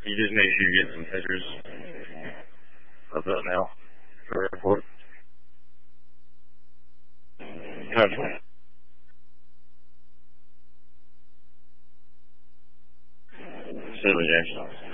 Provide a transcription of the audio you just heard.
You just make sure you get some pictures of that now for airport. Gotcha. Silly, actually.